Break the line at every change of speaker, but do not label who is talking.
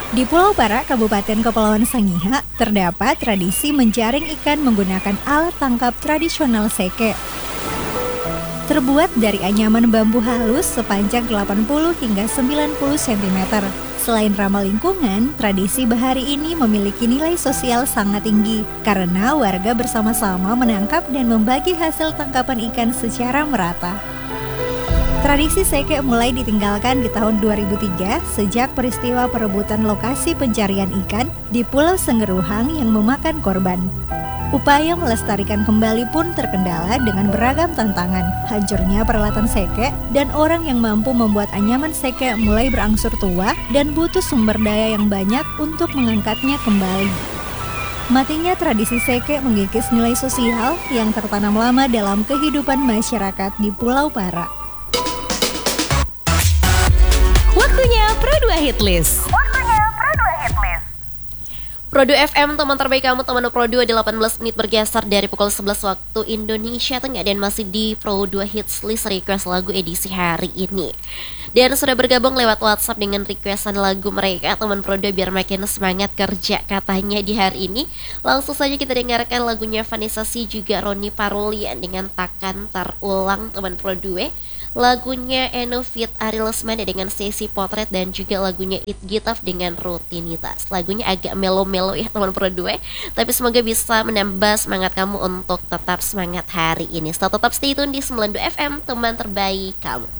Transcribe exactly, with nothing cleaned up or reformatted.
Di Pulau Para, Kabupaten Kepulauan Sangihe, terdapat tradisi menjaring ikan menggunakan alat tangkap tradisional seke. Terbuat dari anyaman bambu halus sepanjang delapan puluh hingga sembilan puluh sentimeter. Selain ramah lingkungan, tradisi bahari ini memiliki nilai sosial sangat tinggi karena warga bersama-sama menangkap dan membagi hasil tangkapan ikan secara merata. Tradisi seke mulai ditinggalkan di tahun dua ribu tiga sejak peristiwa perebutan lokasi pencarian ikan di Pulau Senggeruhang yang memakan korban. Upaya melestarikan kembali pun terkendala dengan beragam tantangan, hancurnya peralatan seke, dan orang yang mampu membuat anyaman seke mulai berangsur tua dan butuh sumber daya yang banyak untuk mengangkatnya kembali. Matinya tradisi seke mengikis nilai sosial yang tertanam lama dalam kehidupan masyarakat di Pulau Para.
Waktunya Pro dua Hitlist. Pro dua F M, teman terbaik kamu, teman Pro dua, delapan belas menit bergeser dari pukul sebelas waktu Indonesia Tengah dan masih di Pro dua Hits List Request lagu edisi hari ini. Dan sudah bergabung lewat WhatsApp dengan requestan lagu mereka, teman Pro dua, biar makin semangat kerja katanya di hari ini. Langsung saja kita dengarkan lagunya Vanessa Si juga Roni Parulian dengan Takkan Terulang, teman Pro dua. Lagunya Eno Fit Ari Lesmana dengan Sesi Potret, dan juga lagunya It Gitaf dengan Rutinitas. Lagunya agak melo-melo ya teman Pro dua, tapi semoga bisa menambah semangat kamu untuk tetap semangat hari ini. So, tetap stay tune di sembilan puluh dua F M, teman terbaik kamu.